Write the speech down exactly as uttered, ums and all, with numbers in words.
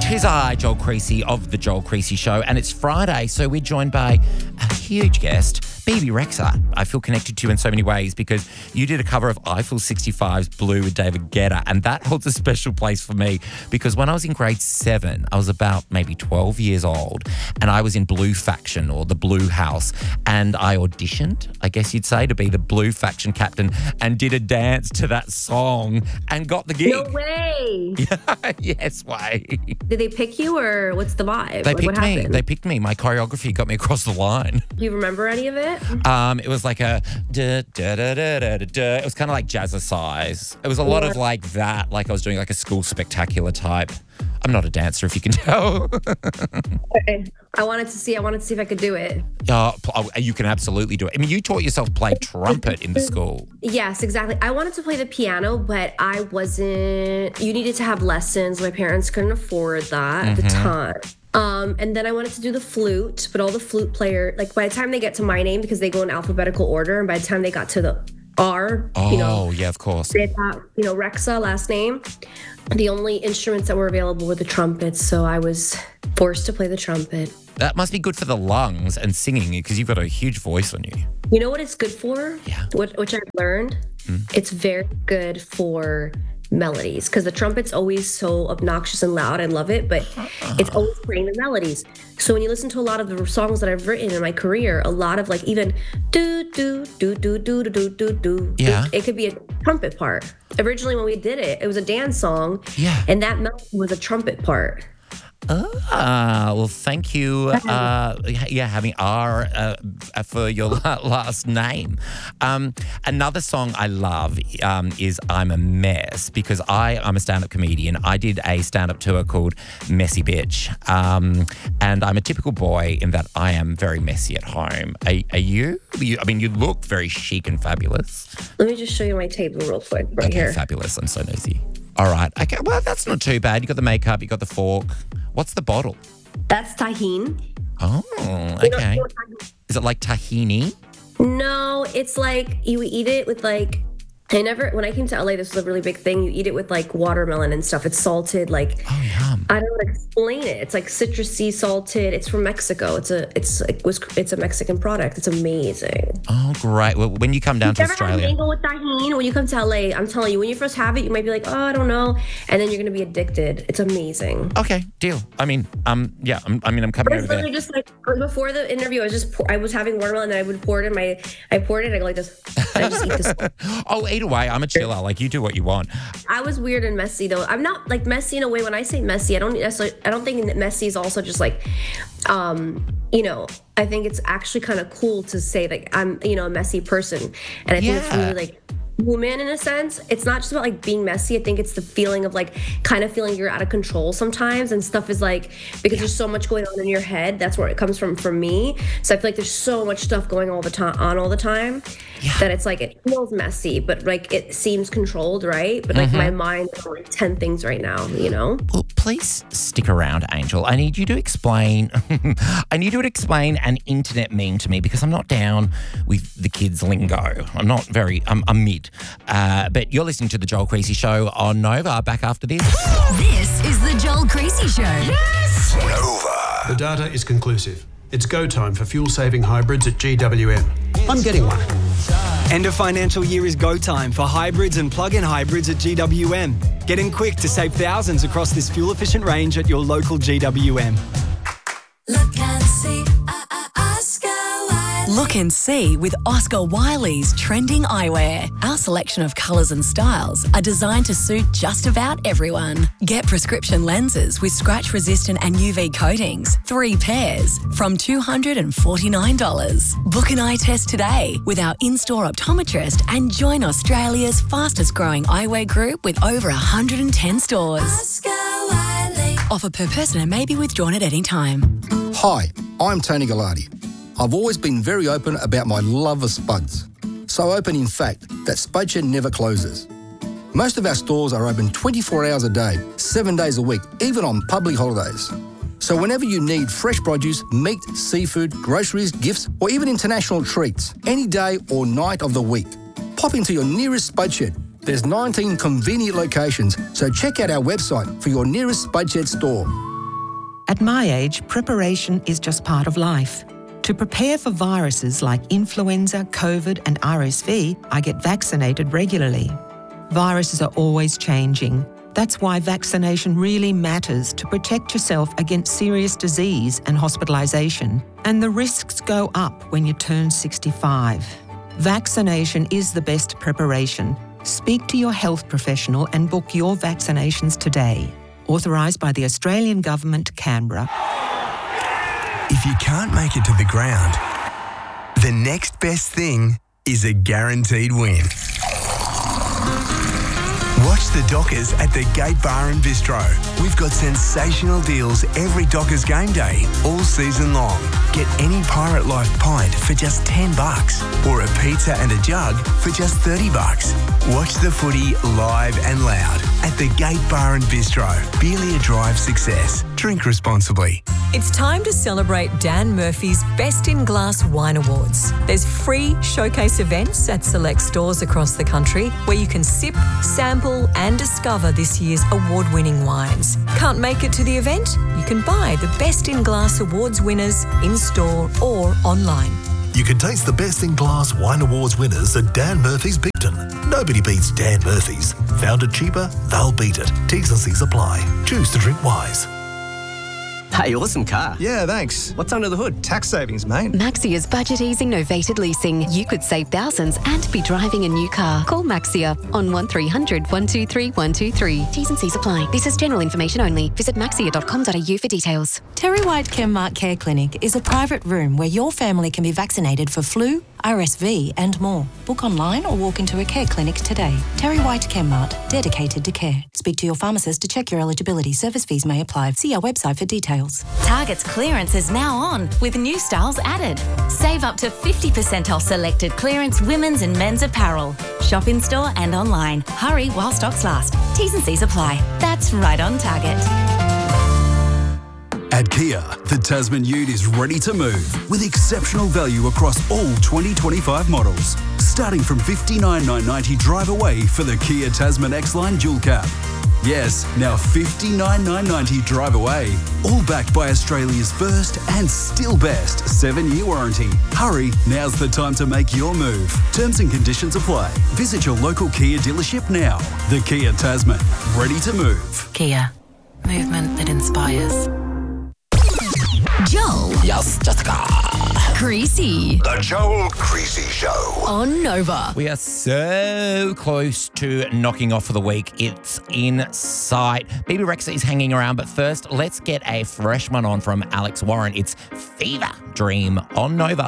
'Tis I, Joel Creasy of The Joel Creasy Show, and it's Friday, so we're joined by a huge guest, B B Rexa. I feel connected to you in so many ways because you did a cover of Eiffel sixty-five's Blue with David Guetta, and that holds a special place for me because when I was in grade seven, I was about maybe twelve years old, and I was in Blue Faction or the Blue House, and I auditioned, I guess you'd say, to be the Blue Faction captain and did a dance to that song and got the gig. No way. Yes, way. Did they pick you or what's the vibe? They like, picked what me. happened? They picked me. My choreography got me across the line. Do you remember any of it? Um, it was like a da da da da da da. da. It was kind of like jazzercise. It was a lot of like that. Like I was doing like a school spectacular type. I'm not a dancer, if you can tell. Okay. I wanted to see. I wanted to see if I could do it. Oh, you can absolutely do it. I mean, you taught yourself to play trumpet in the school. Yes, exactly. I wanted to play the piano, but I wasn't. You needed to have lessons. My parents couldn't afford that mm-hmm. at the time. Um, and then I wanted to do the flute, but all the flute player, like by the time they get to my name, because they go in alphabetical order, and by the time they got to the R, oh, you know, yeah, of course. They thought, you know, Rexa, last name. The only instruments that were available were the trumpets, so I was forced to play the trumpet. That must be good for the lungs and singing because you've got a huge voice on you. You know what it's good for? Yeah. Which, which I've learned? Mm. It's very good for melodies because the trumpet's always so obnoxious and loud. I love it, but uh-huh. it's always playing the melodies. So when you listen to a lot of the songs that I've written in my career, a lot of like even do do do do do do do do. Yeah. It could be a trumpet part. Originally, when we did it, it was a dance song. Yeah. And that melody was a trumpet part. Ah, well, thank you. Uh, yeah, having R uh, for your last name. Um, another song I love um, is I'm a Mess because I, I'm a stand-up comedian. I did a stand-up tour called Messy Bitch. Um, and I'm a typical boy in that I am very messy at home. Are, are you? you? I mean, you look very chic and fabulous. Let me just show you my table real quick right okay, here. Fabulous. I'm so nosy. All right. Okay. Well, that's not too bad. You got the makeup. You got the fork. What's the bottle? That's tahine. Oh, okay. Is it like tahini? No, it's like you eat it with like, I never, when I came to L A, this was a really big thing. You eat it with like watermelon and stuff. It's salted, like, oh, yum. I don't know how to explain it. It's like citrusy, salted. It's from Mexico. It's a, it's, it was, it's a Mexican product. It's amazing. Oh, great. Well, when you come down you to never Australia. Had mango with tahini? When you come to L A, I'm telling you, when you first have it, you might be like, oh, I don't know. And then you're going to be addicted. It's amazing. Okay, deal. I mean, um, yeah, I'm, I mean, I'm coming but over there. Just like before the interview, I was just, pour, I was having watermelon and I would pour it in my, I poured it, I go like this. I just eat this. Oh, eat away. I'm a chiller. Like you do what you want. I was weird and messy though. I'm not like messy in a way. When I say messy, I don't necessarily, I don't think that messy is also just like, um, you know, I think it's actually kind of cool to say like I'm, you know, a messy person. And I think yeah. it's really like woman in a sense. It's not just about like being messy. I think it's the feeling of like kind of feeling you're out of control sometimes and stuff is like, because yeah. there's so much going on in your head. That's where it comes from for me. So I feel like there's so much stuff going all the time on all the time yeah. that it's like it feels messy, but like it seems controlled, right? But like mm-hmm. my mind is like ten things right now, you know? Well, please stick around, Angel. I need you to explain I need you to explain an internet meme to me because I'm not down with the kids' lingo. I'm not very I'm, I'm mid. Uh, but you're listening to The Joel Creasy Show on Nova. Back after this. This is The Joel Creasy Show. Yes! Nova. The data is conclusive. It's go time for fuel-saving hybrids at G W M. I'm getting one. End of financial year is go time for hybrids and plug-in hybrids at G W M. Get in quick to save thousands across this fuel-efficient range at your local G W M. Look and see. Look and see with Oscar Wiley's trending eyewear. Our selection of colours and styles are designed to suit just about everyone. Get prescription lenses with scratch-resistant and U V coatings, three pairs, from two hundred forty-nine dollars. Book an eye test today with our in-store optometrist and join Australia's fastest-growing eyewear group with over one hundred ten stores. Oscar Wiley. Offer per person and may be withdrawn at any time. Hi, I'm Tony Gallardi. I've always been very open about my love of spuds. So open, in fact, that Spudshed never closes. Most of our stores are open twenty-four hours a day, seven days a week, even on public holidays. So whenever you need fresh produce, meat, seafood, groceries, gifts, or even international treats, any day or night of the week, pop into your nearest Spudshed. There's nineteen convenient locations, so check out our website for your nearest Spudshed store. At my age, preparation is just part of life. To prepare for viruses like influenza, COVID and R S V, I get vaccinated regularly. Viruses are always changing. That's why vaccination really matters to protect yourself against serious disease and hospitalisation. And the risks go up when you turn sixty-five. Vaccination is the best preparation. Speak to your health professional and book your vaccinations today. Authorised by the Australian Government, Canberra. If you can't make it to the ground, the next best thing is a guaranteed win. Watch the Dockers at the Gate Bar and Bistro. We've got sensational deals every Dockers game day, all season long. Get any Pirate Life pint for just ten bucks, or a pizza and a jug for just thirty bucks. Watch the footy live and loud at the Gate Bar and Bistro. Beelia Drive success. Drink responsibly. It's time to celebrate Dan Murphy's Best in Glass Wine Awards. There's free showcase events at select stores across the country where you can sip, sample and discover this year's award-winning wines. Can't make it to the event? You can buy the Best in Glass Awards winners in-store or online. You can taste the Best in Glass Wine Awards winners at Dan Murphy's Bigton. Nobody beats Dan Murphy's. Found it cheaper, they'll beat it. T's and C's apply. Choose to drink wise. Hey, awesome car. Yeah, thanks. What's under the hood? Tax savings, mate. Maxia's budget easing novated leasing. You could save thousands and be driving a new car. Call Maxia on one three hundred, one two three, one two three. T's and C's apply. This is general information only. Visit maxia dot com dot a u for details. Terry White Chemmart Care Clinic is a private room where your family can be vaccinated for flu, R S V and more. Book online or walk into a care clinic today. Terry White Chemmart, dedicated to care. Speak to your pharmacist to check your eligibility. Service fees may apply. See our website for details. Target's clearance is now on, with new styles added. Save up to fifty percent off selected clearance women's and men's apparel. Shop in store and online. Hurry while stocks last. T's and C's apply. That's right on Target. At Kia, the Tasman Ute is ready to move with exceptional value across all twenty twenty-five models. Starting from fifty-nine thousand nine hundred ninety drive away for the Kia Tasman X-Line Dual Cab. Yes, now fifty-nine thousand nine hundred ninety drive away. All backed by Australia's first and still best seven-year warranty. Hurry, now's the time to make your move. Terms and conditions apply. Visit your local Kia dealership now. The Kia Tasman, ready to move. Kia, movement that inspires. Joel. Yes, Jessica. Creasy. The Joel Creasy Show. On Nova. We are so close to knocking off for the week. It's in sight. Baby Rexa is hanging around, but first, let's get a fresh one on from Alex Warren. It's Fever Dream on Nova.